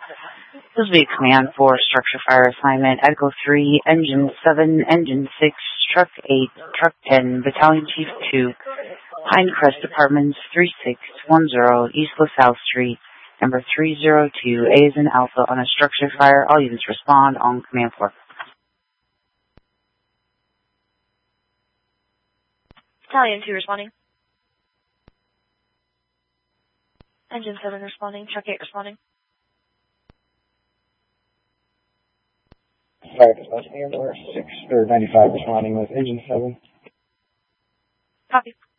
This will be a command for structure fire assignment. Echo 3, Engine 7, Engine 6, Truck 8, Truck 10, Battalion Chief 2, Pinecrest Apartments 3610 East LaSalle Street, number 302, A is in Alpha on a structure fire. All units respond on command 4. Battalion 2 responding. Engine 7 responding. Truck 8 responding. Fire dispatch, Air 6 or 95 responding with Engine 7. Copy.